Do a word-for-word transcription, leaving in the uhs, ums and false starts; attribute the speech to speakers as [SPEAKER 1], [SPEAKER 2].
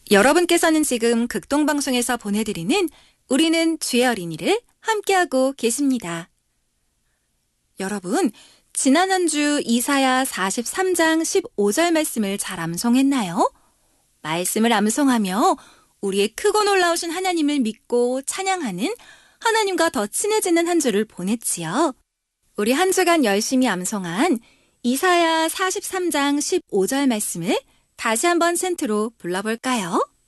[SPEAKER 1] 여러분께서는 지금 극동방송에서 보내드리는 우리는 주의 어린이를 함께하고 계십니다. 여러분, 지난 한 주 이사야 사십삼 장 십오 절 말씀을 잘 암송했나요? 말씀을 암송하며 우리의 크고 놀라우신 하나님을 믿고 찬양하는 하나님과 더 친해지는 한 주를 보냈지요. 우리 한 주간 열심히 암송한 이사야 사십삼 장 십오 절 말씀을 다시 한번 센트로 불러볼까요?